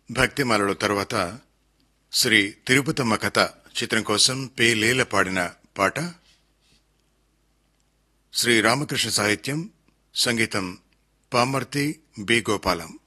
భక్తిమాలలో తరువాత శ్రీ తిరుపతమ్మ కథ చిత్రం కోసం పే లీల పాడిన పాట. శ్రీ రామకృష్ణ సాహిత్యం, సంగీతం పామర్తి బి గోపాలం.